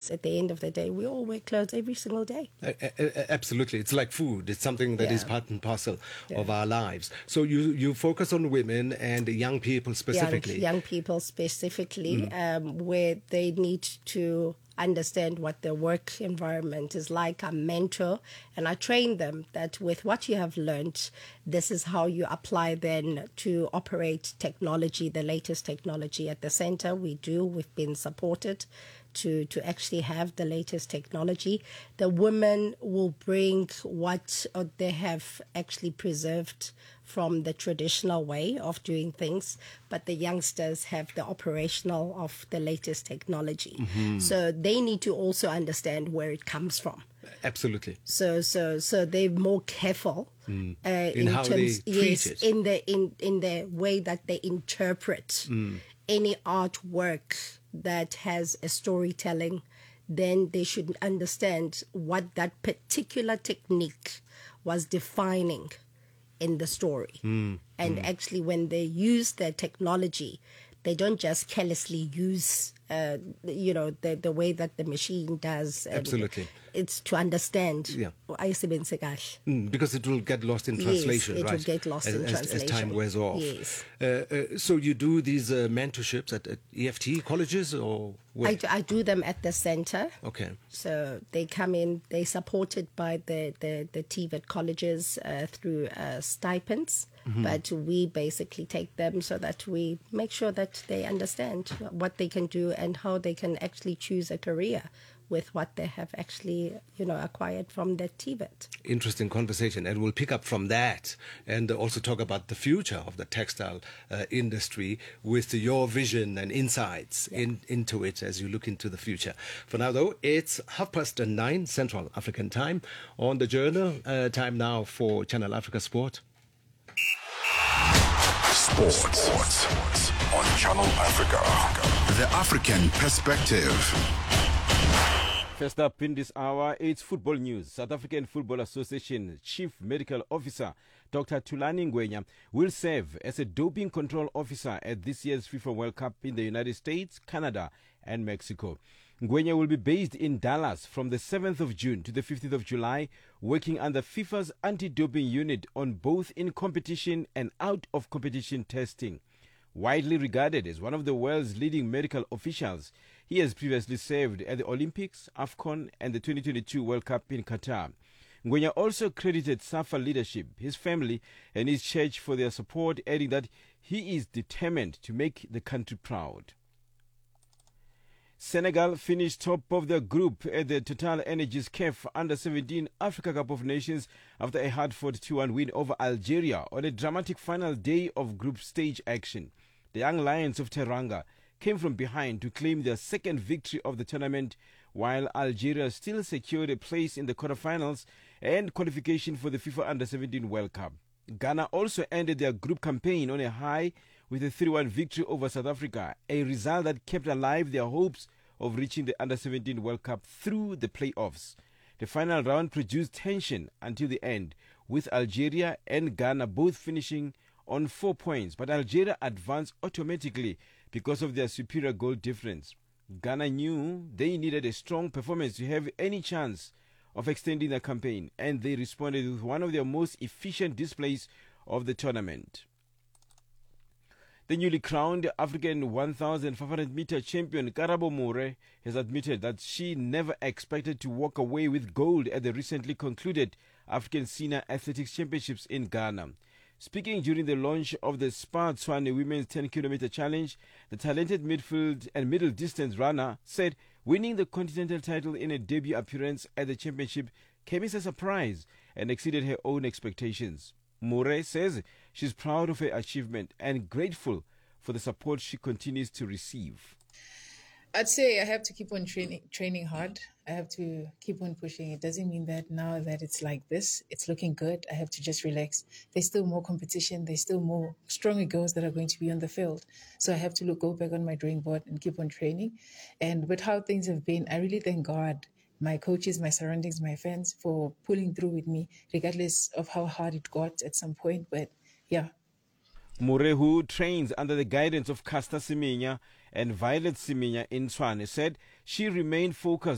because at the end of the day, we all wear clothes every single day. Absolutely. It's like food. It's something that is part and parcel of our lives. So you focus on women and young people specifically. Young people specifically, where they need to understand what their work environment is like. I mentor and I train them that with what you have learned, this is how you apply then to operate technology, the latest technology at the center. We've been supported to actually have the latest technology. The women will bring what they have actually preserved from the traditional way of doing things, but the youngsters have the operational of the latest technology. Mm-hmm. So they need to also understand where it comes from. Absolutely. So they're more careful in how they treat it. in the way that they interpret any artwork that has a storytelling. Then they should understand what that particular technique was defining in the story. And actually, when they use the technology, they don't just carelessly use, the way that the machine does. Absolutely. It's to understand. Yeah. Because it will get lost in translation, yes, right? It will get lost in translation. As time wears off. Yes. So you do these mentorships at EFT colleges or where? I do them at the center. Okay. So they come in, they're supported by the TVET colleges through stipends. Mm-hmm. But we basically take them so that we make sure that they understand what they can do and how they can actually choose a career with what they have actually, acquired from the TVET. Interesting conversation, and we'll pick up from that and also talk about the future of the textile industry with your vision and insights into it as you look into the future. For now, though, it's 9:30 Central African Time on the Journal. Time now for Channel Africa Sport. Sports on Channel Africa. The African perspective. First up in this hour, it's football news. South African Football Association Chief Medical Officer Dr. Thulani Ngwenya will serve as a doping control officer at this year's FIFA World Cup in the United States, Canada, and Mexico. Ngwenya will be based in Dallas from the 7th of June to the 15th of July, working under FIFA's anti-doping unit on both in-competition and out-of-competition testing. Widely regarded as one of the world's leading medical officials, he has previously served at the Olympics, AFCON, and the 2022 World Cup in Qatar. Ngwenya also credited SAFA leadership, his family, and his church for their support, adding that he is determined to make the country proud. Senegal finished top of their group at the Total Energies CAF Under-17 Africa Cup of Nations after a hard-fought 2-1 win over Algeria on a dramatic final day of group stage action. The Young Lions of Teranga came from behind to claim their second victory of the tournament, while Algeria still secured a place in the quarterfinals and qualification for the FIFA Under-17 World Cup. Ghana also ended their group campaign on a high with a 3-1 victory over South Africa, a result that kept alive their hopes of reaching the Under-17 World Cup through the playoffs. The final round produced tension until the end, with Algeria and Ghana both finishing on 4 points, but Algeria advanced automatically because of their superior goal difference. Ghana knew they needed a strong performance to have any chance of extending their campaign, and they responded with one of their most efficient displays of the tournament. The newly crowned African 1,500-meter champion Karabo Moore has admitted that she never expected to walk away with gold at the recently concluded African Senior Athletics Championships in Ghana. Speaking during the launch of the Spar Tshwane Women's 10-kilometer challenge, the talented midfield and middle distance runner said winning the continental title in a debut appearance at the championship came as a surprise and exceeded her own expectations. Moore says she's proud of her achievement and grateful for the support she continues to receive. I'd say I have to keep on training hard. I have to keep on pushing. It doesn't mean that now that it's like this, it's looking good, I have to just relax. There's still more competition. There's still more stronger girls that are going to be on the field. So I have to go back on my drawing board and keep on training. And with how things have been, I really thank God, my coaches, my surroundings, my fans for pulling through with me, regardless of how hard it got at some point. But yeah. Moore, who trains under the guidance of Caster Semenya and Violet Semenya in Tshwane, said she remained focused